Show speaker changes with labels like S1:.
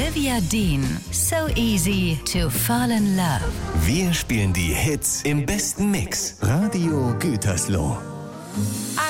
S1: Olivia Dean, So Easy to Fall in Love.
S2: Wir spielen die Hits im besten Mix. Radio Gütersloh.